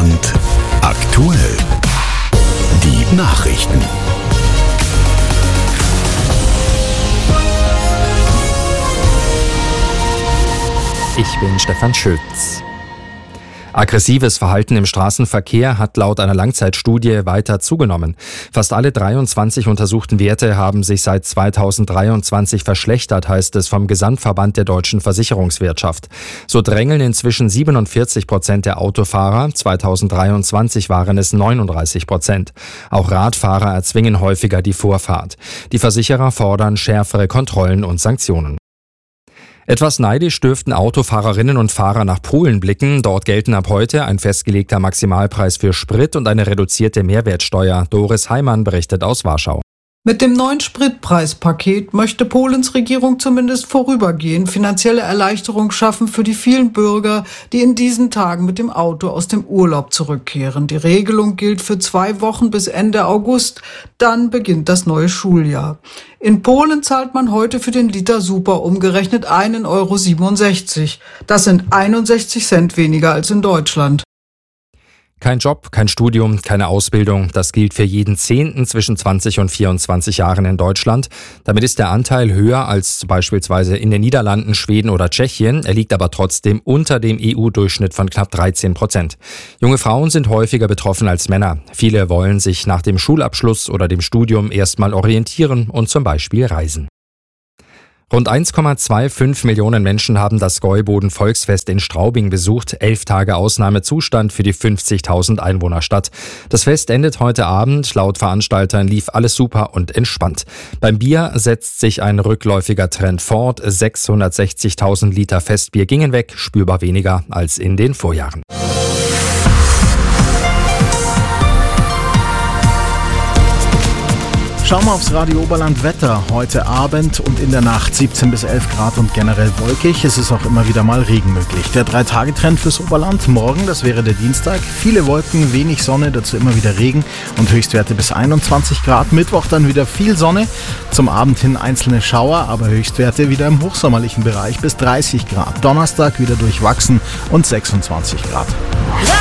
Oberland aktuell. Die Nachrichten. Ich bin Stefan Schütz. Aggressives Verhalten im Straßenverkehr hat laut einer Langzeitstudie weiter zugenommen. Fast alle 23 untersuchten Werte haben sich seit 2023 verschlechtert, heißt es vom Gesamtverband der deutschen Versicherungswirtschaft. So drängeln inzwischen 47% der Autofahrer, 2023 waren es 39%. Auch Radfahrer erzwingen häufiger die Vorfahrt. Die Versicherer fordern schärfere Kontrollen und Sanktionen. Etwas neidisch dürften Autofahrerinnen und Fahrer nach Polen blicken. Dort gelten ab heute ein festgelegter Maximalpreis für Sprit und eine reduzierte Mehrwertsteuer. Doris Heimann berichtet aus Warschau. Mit dem neuen Spritpreispaket möchte Polens Regierung zumindest vorübergehend finanzielle Erleichterung schaffen für die vielen Bürger, die in diesen Tagen mit dem Auto aus dem Urlaub zurückkehren. Die Regelung gilt für 2 Wochen bis Ende August. Dann beginnt das neue Schuljahr. In Polen zahlt man heute für den Liter Super umgerechnet 1,67 €. Das sind 61 Cent weniger als in Deutschland. Kein Job, kein Studium, keine Ausbildung. Das gilt für jeden Zehnten zwischen 20 und 24 Jahren in Deutschland. Damit ist der Anteil höher als beispielsweise in den Niederlanden, Schweden oder Tschechien. Er liegt aber trotzdem unter dem EU-Durchschnitt von knapp 13%. Junge Frauen sind häufiger betroffen als Männer. Viele wollen sich nach dem Schulabschluss oder dem Studium erstmal orientieren und zum Beispiel reisen. Rund 1,25 Millionen Menschen haben das Gäuboden-Volksfest in Straubing besucht. 11 Tage Ausnahmezustand für die 50.000 Einwohnerstadt. Das Fest endet heute Abend. Laut Veranstaltern lief alles super und entspannt. Beim Bier setzt sich ein rückläufiger Trend fort. 660.000 Liter Festbier gingen weg, spürbar weniger als in den Vorjahren. Schauen wir aufs Radio Oberland Wetter. Heute Abend und in der Nacht 17 bis 11 Grad und generell wolkig. Es ist auch immer wieder mal Regen möglich. Der 3-Tage-Trend fürs Oberland. Morgen, das wäre der Dienstag. Viele Wolken, wenig Sonne, dazu immer wieder Regen und Höchstwerte bis 21 Grad. Mittwoch dann wieder viel Sonne. Zum Abend hin einzelne Schauer, aber Höchstwerte wieder im hochsommerlichen Bereich bis 30 Grad. Donnerstag wieder durchwachsen und 26 Grad.